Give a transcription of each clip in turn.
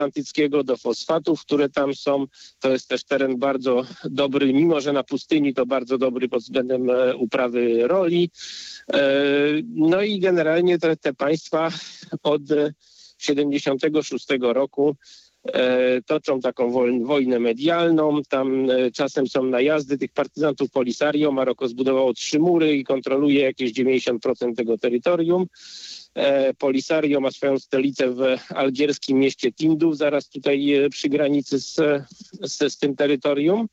atlantyckiego, do fosfatów, które tam są. To jest też teren bardzo dobry, mimo że na pustyni to bardzo dobry pod względem uprawy roli. No i generalnie te państwa od 76 roku toczą taką wojnę medialną. Tam czasem są najazdy tych partyzantów Polisario. Maroko zbudowało 3 mury i kontroluje jakieś 90% tego terytorium. Polisario ma swoją stolicę w algierskim mieście Tindouf, zaraz tutaj przy granicy z tym terytorium.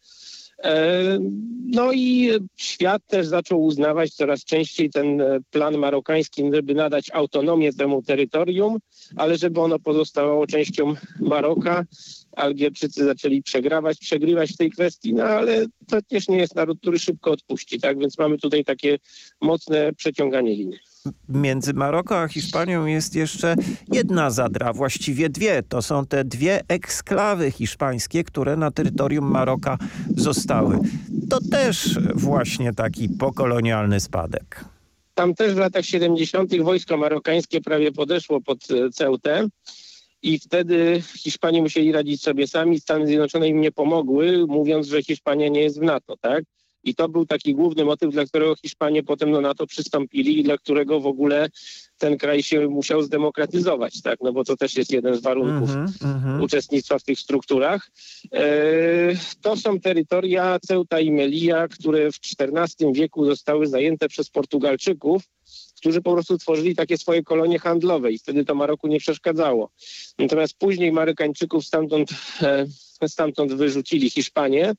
No i świat też zaczął uznawać coraz częściej ten plan marokański, żeby nadać autonomię temu terytorium, ale żeby ono pozostawało częścią Maroka. Algierczycy zaczęli przegrywać w tej kwestii, no ale to też nie jest naród, który szybko odpuści, tak? Więc mamy tutaj takie mocne przeciąganie liny. Między Maroko a Hiszpanią jest jeszcze jedna zadra, właściwie dwie. To są te 2 eksklawy hiszpańskie, które na terytorium Maroka zostały. To też właśnie taki pokolonialny spadek. Tam też w latach 70. wojsko marokańskie prawie podeszło pod Ceutę i wtedy Hiszpanie musieli radzić sobie sami. Stany Zjednoczone im nie pomogły, mówiąc, że Hiszpania nie jest w NATO, tak? I to był taki główny motyw, dla którego Hiszpanie potem do NATO przystąpili i dla którego w ogóle ten kraj się musiał zdemokratyzować, tak? No bo to też jest jeden z warunków uczestnictwa w tych strukturach. To są terytoria Ceuta i Melilla, które w XIV wieku zostały zajęte przez Portugalczyków, którzy po prostu tworzyli takie swoje kolonie handlowe i wtedy to Maroku nie przeszkadzało. Natomiast później Marokańczyków stamtąd wyrzucili Hiszpanie.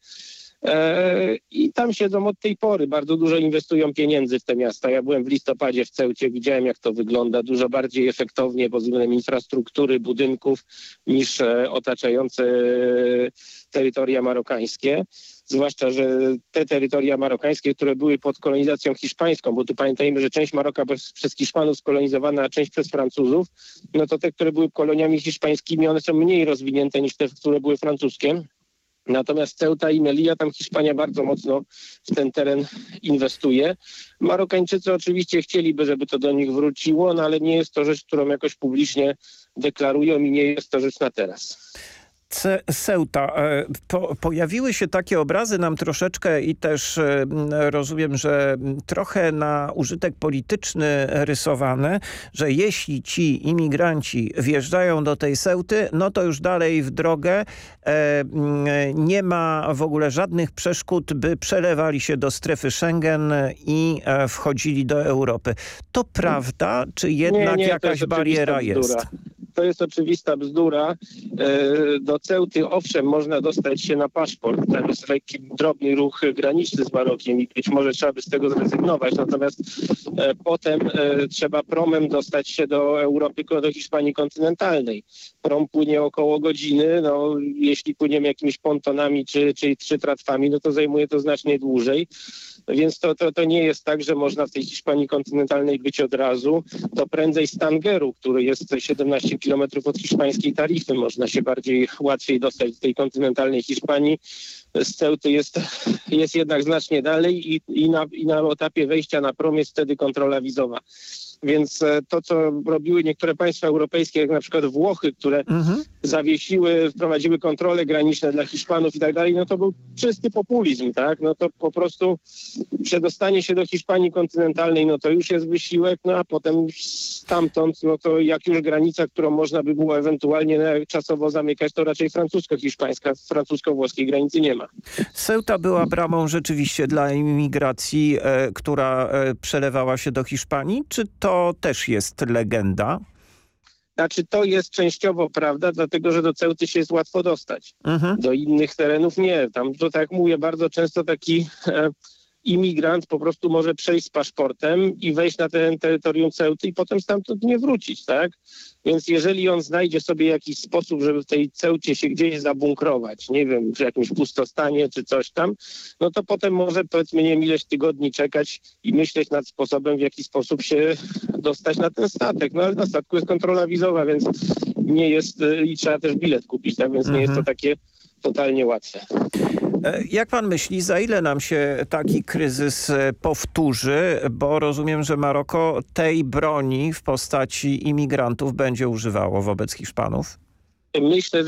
I tam siedzą od tej pory. Bardzo dużo inwestują pieniędzy w te miasta. Ja byłem w listopadzie w Ceucie, widziałem jak to wygląda. Dużo bardziej efektownie pod względem infrastruktury, budynków niż otaczające terytoria marokańskie. Zwłaszcza, że te terytoria marokańskie, które były pod kolonizacją hiszpańską, bo tu pamiętajmy, że część Maroka przez Hiszpanów skolonizowana, a część przez Francuzów, no to te, które były koloniami hiszpańskimi, one są mniej rozwinięte niż te, które były francuskie. Natomiast Ceuta i Melilla, tam Hiszpania bardzo mocno w ten teren inwestuje. Marokańczycy oczywiście chcieliby, żeby to do nich wróciło, no ale nie jest to rzecz, którą jakoś publicznie deklarują i nie jest to rzecz na teraz. Ceuta. Pojawiły się takie obrazy nam troszeczkę i też rozumiem, że trochę na użytek polityczny rysowane, że jeśli ci imigranci wjeżdżają do tej Ceuty, no to już dalej w drogę nie ma w ogóle żadnych przeszkód, by przelewali się do strefy Schengen i wchodzili do Europy. To prawda, czy jednak nie, jakaś bariera jest? To jest oczywista bzdura. Do Ceuty owszem można dostać się na paszport. Tam jest lekki, drobny ruch graniczny z Marokiem i być może trzeba by z tego zrezygnować. Natomiast potem trzeba promem dostać się do Europy, do Hiszpanii kontynentalnej. Prom płynie około godziny. No, jeśli płyniemy jakimiś pontonami czy tratwami, no to zajmuje to znacznie dłużej. Więc to nie jest tak, że można w tej Hiszpanii kontynentalnej być od razu. To prędzej z Tangeru, który jest 17 km od hiszpańskiej Tarify. Można się łatwiej dostać do tej kontynentalnej Hiszpanii. Z Ceuty jest jednak znacznie dalej i na etapie wejścia na prom jest wtedy kontrola wizowa. Więc to, co robiły niektóre państwa europejskie, jak na przykład Włochy, które wprowadziły kontrole graniczne dla Hiszpanów i tak dalej, no to był czysty populizm, tak? No to po prostu przedostanie się do Hiszpanii kontynentalnej, no to już jest wysiłek, no a potem stamtąd, no to jak już granica, którą można by było ewentualnie czasowo zamykać, to raczej francusko-hiszpańska, francusko-włoskiej granicy nie ma. Ceuta była bramą rzeczywiście dla imigracji, która przelewała się do Hiszpanii, czy to też jest legenda? Znaczy to jest częściowo prawda, dlatego że do Ceuty się jest łatwo dostać. Do innych terenów nie. Tam to tak jak mówię, bardzo często taki imigrant po prostu może przejść z paszportem i wejść na ten terytorium Ceuty i potem stamtąd nie wrócić, tak? Więc jeżeli on znajdzie sobie jakiś sposób, żeby w tej Ceucie się gdzieś zabunkrować, nie wiem, w jakimś pustostanie czy coś tam, no to potem może powiedzmy nie wiem ileś tygodni czekać i myśleć nad sposobem, w jaki sposób się dostać na ten statek. No ale na statku jest kontrola wizowa, więc nie jest i trzeba też bilet kupić, tak? Więc nie jest to takie totalnie łatwe. Jak pan myśli, za ile nam się taki kryzys powtórzy? Bo rozumiem, że Maroko tej broni w postaci imigrantów będzie używało wobec Hiszpanów. Myślę,